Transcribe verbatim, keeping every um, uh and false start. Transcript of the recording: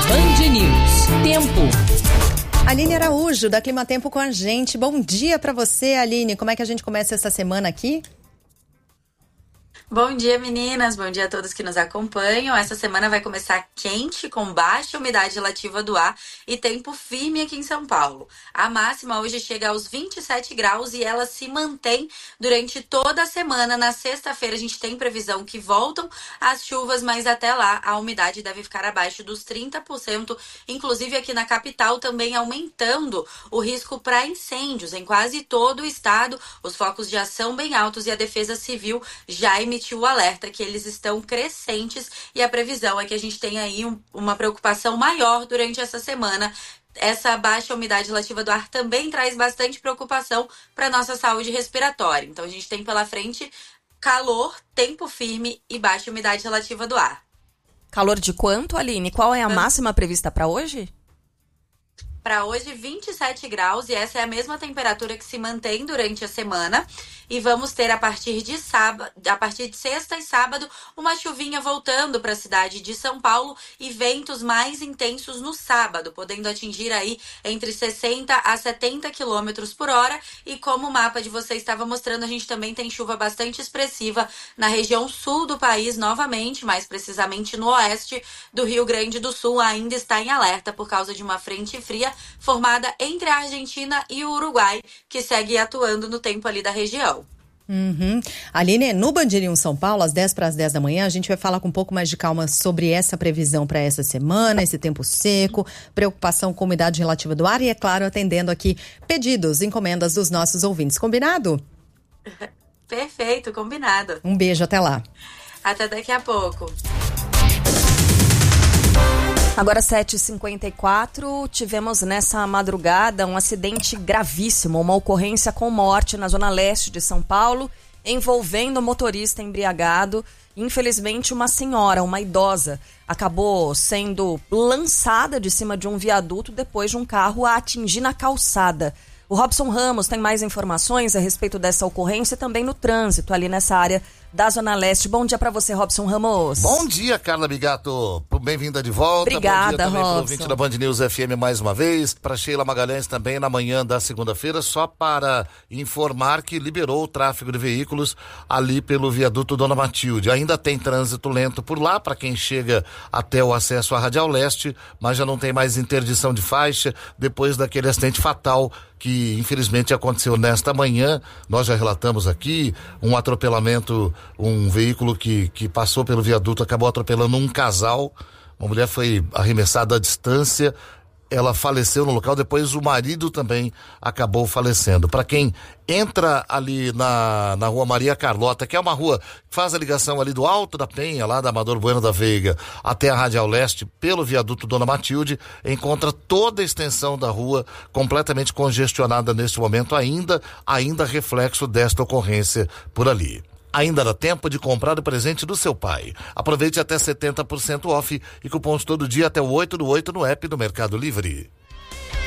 Band News. Tempo. Aline Araújo, da Clima Tempo, com a gente. Bom dia para você, Aline. Como é que a gente começa essa semana aqui? Bom dia, meninas. Bom dia a todos que nos acompanham. Essa semana vai começar quente, com baixa umidade relativa do ar e tempo firme aqui em São Paulo. A máxima hoje chega aos vinte e sete graus e ela se mantém durante toda a semana. Na sexta-feira a gente tem previsão que voltam as chuvas, mas até lá a umidade deve ficar abaixo dos trinta por cento. Inclusive aqui na capital também aumentando o risco para incêndios. Em quase todo o estado, os focos já são bem altos e a Defesa Civil já emitiu o alerta que eles estão crescentes e a previsão é que a gente tenha aí um, uma preocupação maior durante essa semana. Essa baixa umidade relativa do ar também traz bastante preocupação para a nossa saúde respiratória. Então a gente tem pela frente calor, tempo firme e baixa umidade relativa do ar. Calor de quanto, Aline? Qual é a máxima prevista para hoje? Para hoje, vinte e sete graus, e essa é a mesma temperatura que se mantém durante a semana. E vamos ter a partir de sábado, a partir de sexta e sábado, uma chuvinha voltando para a cidade de São Paulo e ventos mais intensos no sábado, podendo atingir aí entre sessenta a setenta quilômetros por hora. E como o mapa de você estava mostrando, a gente também tem chuva bastante expressiva na região sul do país novamente, mais precisamente no oeste do Rio Grande do Sul, ainda está em alerta por causa de uma frente fria formada entre a Argentina e o Uruguai, que segue atuando no tempo ali da região. Uhum. Aline, no Band News São Paulo, às dez para as dez da manhã, a gente vai falar com um pouco mais de calma sobre essa previsão para essa semana, esse tempo seco, preocupação com a umidade relativa do ar e, é claro, atendendo aqui pedidos, encomendas dos nossos ouvintes. Combinado? Perfeito, combinado. Um beijo, até lá. Até daqui a pouco. Agora sete e cinquenta e quatro, tivemos nessa madrugada um acidente gravíssimo, uma ocorrência com morte na zona leste de São Paulo, envolvendo um motorista embriagado. Infelizmente, uma senhora, uma idosa, acabou sendo lançada de cima de um viaduto depois de um carro a atingir na calçada. O Robson Ramos tem mais informações a respeito dessa ocorrência e também no trânsito ali nessa área da Zona Leste. Bom dia para você, Robson Ramos. Bom dia, Carla Bigato. Bem-vinda de volta. Obrigada, Bom dia também Robson. para o ouvinte da Band News F M mais uma vez. Para Sheila Magalhães também na manhã da segunda-feira, só para informar que liberou o tráfego de veículos ali pelo viaduto Dona Matilde. Ainda tem trânsito lento por lá para quem chega até o acesso à Radial Leste, mas já não tem mais interdição de faixa depois daquele acidente fatal que infelizmente aconteceu nesta manhã. Nós já relatamos aqui um atropelamento, um veículo que, que passou pelo viaduto acabou atropelando um casal. Uma mulher foi arremessada à distância, ela faleceu no local, depois o marido também acabou falecendo. Para quem entra ali na, na rua Maria Carlota, que é uma rua que faz a ligação ali do Alto da Penha, lá da Amador Bueno da Veiga, até a Radial Leste, pelo viaduto Dona Matilde, encontra toda a extensão da rua completamente congestionada neste momento, ainda, ainda reflexo desta ocorrência por ali. Ainda dá tempo de comprar o presente do seu pai. Aproveite até setenta por cento off e cupons todo dia até o oito do oito no app do Mercado Livre.